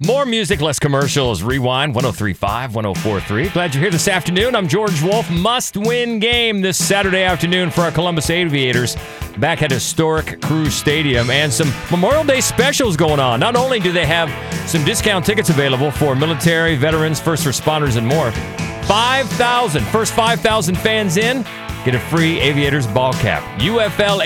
More music, less commercials. Rewind 103.5, 104.3. Glad you're here this afternoon. I'm George Wolf. Must-win game this Saturday afternoon for our Columbus Aviators back at historic Crew Stadium. And some Memorial Day specials going on. Not only do they have some discount tickets available for military, veterans, first responders, and more. 5,000. First 5,000 fans in, get a free Aviators ball cap. UFL